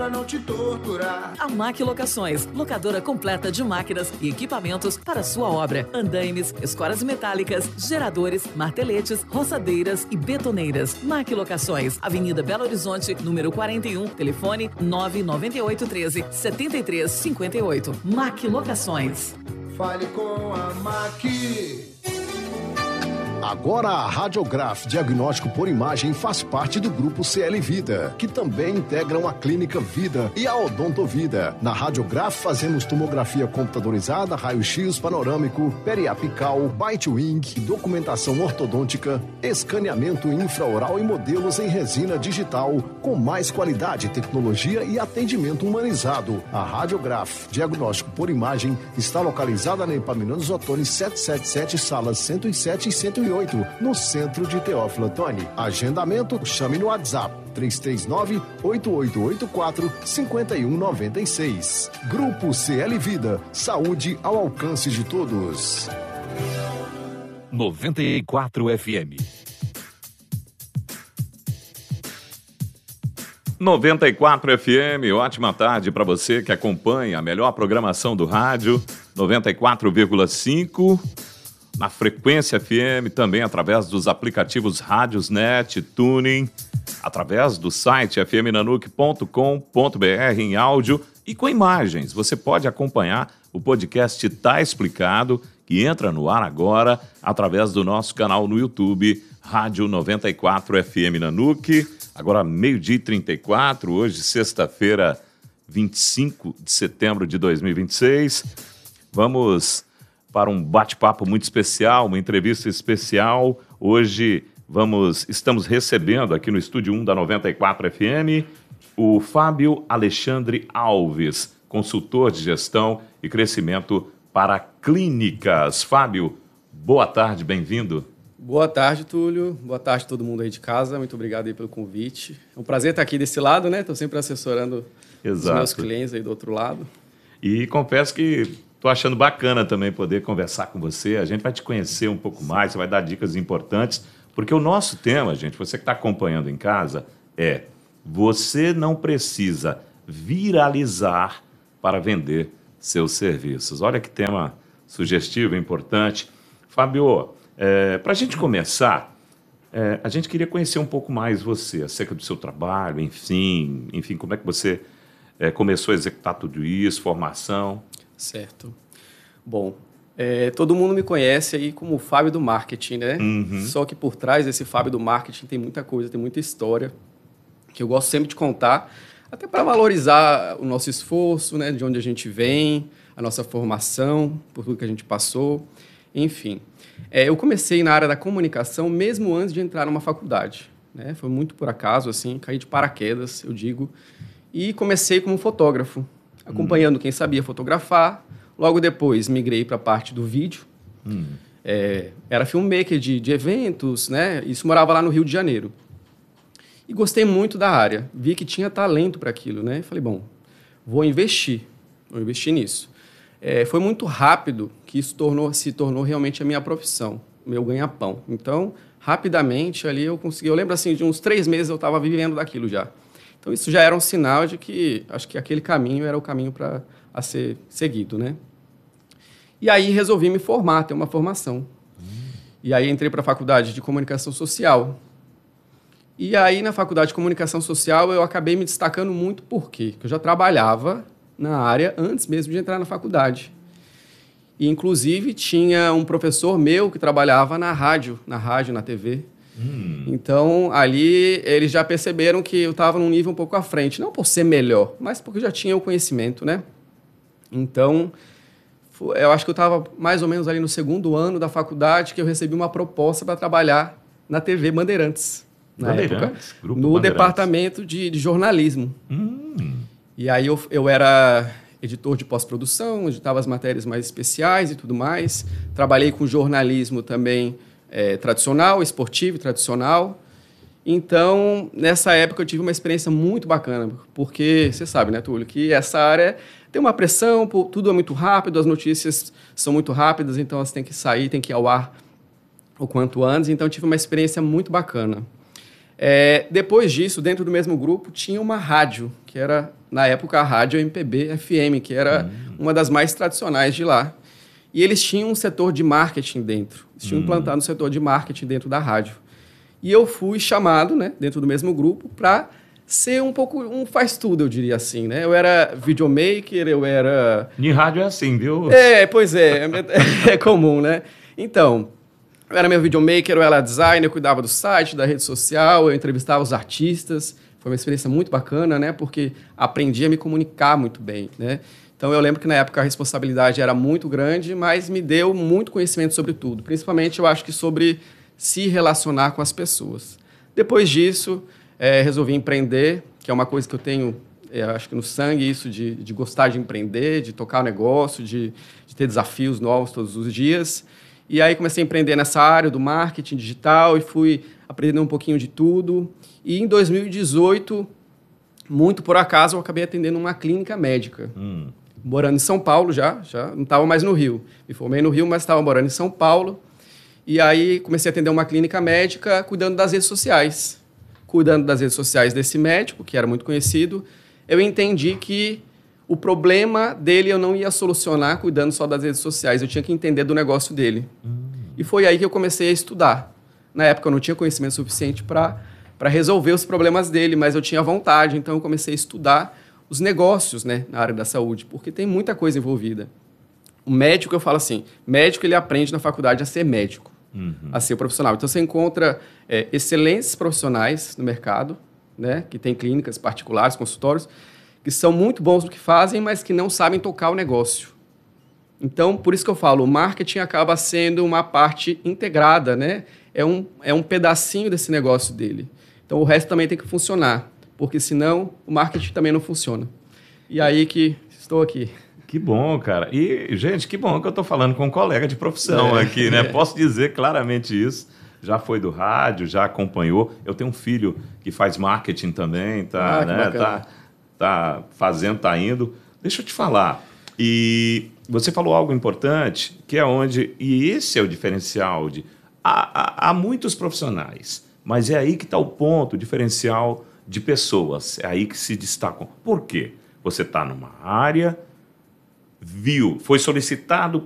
Pra não te torturar. A Mac Locações, locadora completa de máquinas e equipamentos para sua obra. Andaimes, escoras metálicas, geradores, marteletes, roçadeiras e betoneiras. Mac Locações, Avenida Belo Horizonte, número 41, telefone 99813-7358. Mac Locações. Fale com a Mac. Agora a Radiograf Diagnóstico por Imagem faz parte do grupo CL Vida, que também integram a Clínica Vida e a Odontovida. Na Radiograf fazemos tomografia computadorizada, raio-x panorâmico, periapical, bite wing, documentação ortodôntica, escaneamento infraoral e modelos em resina digital, com mais qualidade, tecnologia e atendimento humanizado. A Radiograf Diagnóstico por Imagem está localizada na Epaminondas Ottoni 777, salas 107 e 108. No centro de Teófilo Otoni. Agendamento, chame no WhatsApp 339-8884-5196. Grupo CL Vida, saúde ao alcance de todos. 94 FM. 94 FM, ótima tarde para você que acompanha a melhor programação do rádio, 94,5. Na Frequência FM, também através dos aplicativos Rádiosnet, Tuning, através do site fmnanuc.com.br em áudio e com imagens. Você pode acompanhar o podcast Tá Explicado, que entra no ar agora através do nosso canal no YouTube, Rádio 94 FM Nanuc. Agora 12h34, hoje sexta-feira, 25 de setembro de 2026. Vamos para um bate-papo muito especial, uma entrevista especial. Hoje estamos recebendo aqui no Estúdio 1 da 94 FM o Fábio Alexandre Alves, consultor de gestão e crescimento para clínicas. Fábio, boa tarde, bem-vindo. Boa tarde, Túlio. Boa tarde a todo mundo aí de casa. Muito obrigado aí pelo convite. É um prazer estar aqui desse lado, né? Estou sempre assessorando os meus clientes aí do outro lado. E confesso que estou achando bacana também poder conversar com você. A gente vai te conhecer um pouco mais, você vai dar dicas importantes, porque o nosso tema, gente, você que está acompanhando em casa, é: você não precisa viralizar para vender seus serviços. Olha que tema sugestivo, importante. Fábio, para a gente começar, a gente queria conhecer um pouco mais você, acerca do seu trabalho, enfim, como é que você começou a executar tudo isso, formação. Certo. Bom, todo mundo me conhece aí como o Fábio do Marketing, né? Uhum. Só que por trás desse Fábio do Marketing tem muita coisa, tem muita história que eu gosto sempre de contar, até para valorizar o nosso esforço, né? De onde a gente vem, a nossa formação, por tudo que a gente passou, enfim. Eu comecei na área da comunicação mesmo antes de entrar numa faculdade, né? Foi muito por acaso, assim, caí de paraquedas, eu digo, e comecei como fotógrafo, acompanhando quem sabia fotografar. Logo depois, migrei para a parte do vídeo. Era filmmaker de eventos, né? Isso, morava lá no Rio de Janeiro. E gostei muito da área. Vi que tinha talento para aquilo, né? Falei, bom, vou investir nisso. Foi muito rápido que isso se tornou realmente a minha profissão, o meu ganha-pão. Então, rapidamente, ali eu consegui... Eu lembro, assim, de uns 3 meses eu estava vivendo daquilo já. Então, isso já era um sinal de que acho que aquele caminho era o caminho a ser seguido, né? E aí resolvi me formar, ter uma formação. E aí entrei para a faculdade de comunicação social. E aí, na faculdade de comunicação social, eu acabei me destacando muito. Por quê? Porque eu já trabalhava na área antes mesmo de entrar na faculdade. E, inclusive, tinha um professor meu que trabalhava na rádio, na TV. Então, ali, eles já perceberam que eu estava num nível um pouco à frente. Não por ser melhor, mas porque eu já tinha o conhecimento, né? Então, eu acho que eu estava mais ou menos ali no 2º ano da faculdade que eu recebi uma proposta para trabalhar na TV Bandeirantes. Na época, no departamento de jornalismo. E aí eu era editor de pós-produção, editava as matérias mais especiais e tudo mais. Trabalhei com jornalismo também tradicional, esportivo tradicional. Então, nessa época, eu tive uma experiência muito bacana, porque você sabe, né, Túlio, que essa área tem uma pressão, tudo é muito rápido, as notícias são muito rápidas, então elas têm que sair, têm que ir ao ar o quanto antes. Então, eu tive uma experiência muito bacana. Depois disso, dentro do mesmo grupo, tinha uma rádio, que era, na época, a Rádio MPB FM, que era uma das mais tradicionais de lá. E eles tinham um setor de marketing dentro. Eles tinham implantado um setor de marketing dentro da rádio. E eu fui chamado, né, dentro do mesmo grupo, para ser um pouco um faz-tudo, eu diria assim, né? Eu era videomaker, eu era... Em rádio é assim, viu? Pois é. É comum, né? Então, eu era meu videomaker, eu era designer, eu cuidava do site, da rede social, eu entrevistava os artistas. Foi uma experiência muito bacana, né? Porque aprendi a me comunicar muito bem, né? Então, eu lembro que na época a responsabilidade era muito grande, mas me deu muito conhecimento sobre tudo. Principalmente, eu acho que sobre se relacionar com as pessoas. Depois disso, resolvi empreender, que é uma coisa que eu tenho, acho que no sangue, isso de gostar de empreender, de tocar o negócio, de ter desafios novos todos os dias. E aí comecei a empreender nessa área do marketing digital e fui aprendendo um pouquinho de tudo. E em 2018, muito por acaso, eu acabei atendendo uma clínica médica. Morando em São Paulo já não estava mais no Rio. Me formei no Rio, mas estava morando em São Paulo. E aí comecei a atender uma clínica médica cuidando das redes sociais. Cuidando das redes sociais desse médico, que era muito conhecido, eu entendi que o problema dele eu não ia solucionar cuidando só das redes sociais. Eu tinha que entender do negócio dele. E foi aí que eu comecei a estudar. Na época eu não tinha conhecimento suficiente para resolver os problemas dele, mas eu tinha vontade. Então eu comecei a estudar os negócios, né, na área da saúde, porque tem muita coisa envolvida. O médico, eu falo assim, médico ele aprende na faculdade a ser médico. A ser profissional. Então, você encontra excelentes profissionais no mercado, né, que tem clínicas particulares, consultórios, que são muito bons no que fazem, mas que não sabem tocar o negócio. Então, por isso que eu falo, o marketing acaba sendo uma parte integrada, né? É um pedacinho desse negócio dele. Então, o resto também tem que funcionar, porque senão o marketing também não funciona. E aí que estou aqui. Que bom, cara. E, gente, que bom que eu estou falando com um colega de profissão aqui, né? Posso dizer claramente isso. Já foi do rádio, já acompanhou. Eu tenho um filho que faz marketing também, tá fazendo, tá indo. Deixa eu te falar. E você falou algo importante, que é onde... E esse é o diferencial de... Há muitos profissionais, mas é aí que está o ponto, o diferencial de pessoas. É aí que se destacam. Por quê? Você está numa área... foi solicitado